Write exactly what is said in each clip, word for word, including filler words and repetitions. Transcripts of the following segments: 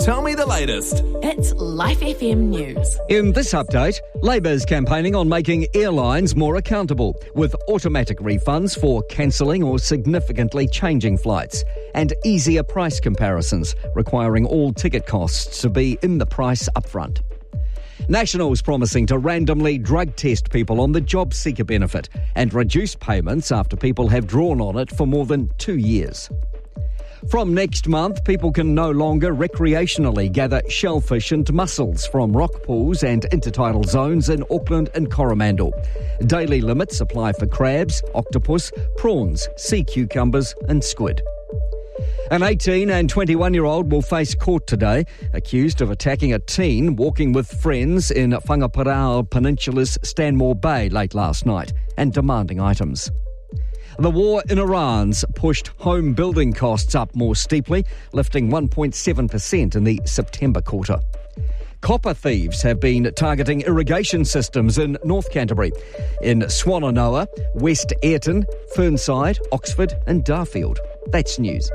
Tell me the latest. It's Life F M News. In this update, Labor's campaigning on making airlines more accountable with automatic refunds for cancelling or significantly changing flights and easier price comparisons requiring all ticket costs to be in the price upfront. Nationals promising to randomly drug test people on the job seeker benefit and reduce payments after people have drawn on it for more than two years. From next month, people can no longer recreationally gather shellfish and mussels from rock pools and intertidal zones in Auckland and Coromandel. Daily limits apply for crabs, octopus, prawns, sea cucumbers and squid. An eighteen and twenty-one-year-old will face court today, accused of attacking a teen walking with friends in Whangaparao Peninsula's Stanmore Bay late last night and demanding items. The war in Iran's pushed home building costs up more steeply, lifting one point seven percent in the September quarter. Copper thieves have been targeting irrigation systems in North Canterbury, in Swannanoa, West Ayrton, Fernside, Oxford and Darfield. That's news.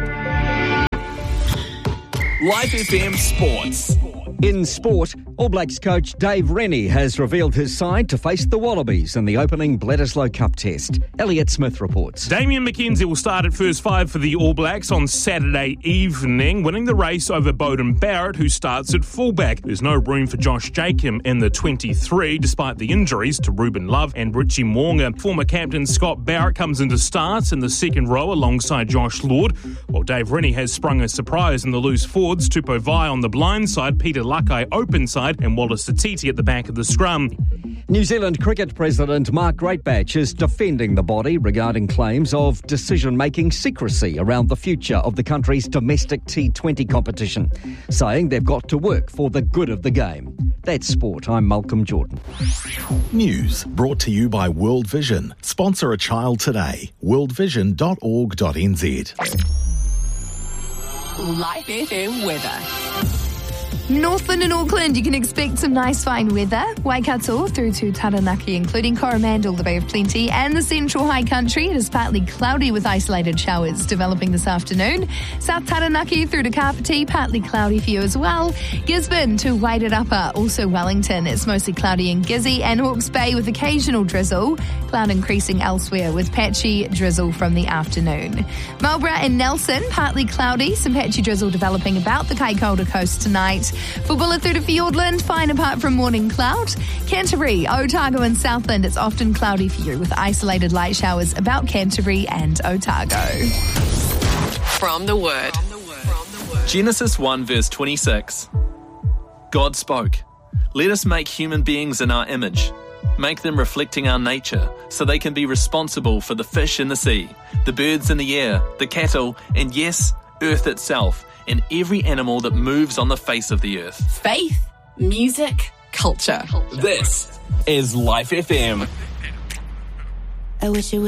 Life F M Sports. In sport, All Blacks coach Dave Rennie has revealed his side to face the Wallabies in the opening Bledisloe Cup test. Elliot Smith reports. Damian McKenzie will start at first five for the All Blacks on Saturday evening, winning the race over Beauden Barrett, who starts at fullback. There's no room for Josh Jacob in the twenty-three, despite the injuries to Ruben Love and Richie Mo'unga. Former captain Scott Barrett comes into starts in the second row alongside Josh Lord, while Dave Rennie has sprung a surprise in the loose forwards. Tupou Vaa'i on the blind side, Peter Lakai open side and Wallace Satiti at the back of the scrum. New Zealand Cricket President Mark Greatbatch is defending the body regarding claims of decision-making secrecy around the future of the country's domestic T twenty competition, saying they've got to work for the good of the game. That's sport. I'm Malcolm Jordan. News brought to you by World Vision. Sponsor a child today. world vision dot org dot n z. Life F M weather. Northland and Auckland, you can expect some nice fine weather. Waikato through to Taranaki, including Coromandel, the Bay of Plenty, and the Central High Country. It is partly cloudy with isolated showers developing this afternoon. South Taranaki through to Kapiti, partly cloudy for you as well. Gisborne to Waitarapa, also Wellington. It's mostly cloudy in Gizzy and Hawke's Bay with occasional drizzle. Cloud increasing elsewhere with patchy drizzle from the afternoon. Marlborough and Nelson, partly cloudy. Some patchy drizzle developing about the Kaikoura coast tonight. For Bulla through to Fiordland, fine apart from morning cloud. Canterbury, Otago and Southland, it's often cloudy for you with isolated light showers about Canterbury and Otago. From the Word. Genesis one verse twenty-six. God spoke, "Let us make human beings in our image. Make them reflecting our nature, so they can be responsible for the fish in the sea, the birds in the air, the cattle, and yes, earth itself, and every animal that moves on the face of the earth." Faith, music, culture. This is Life F M. I wish it was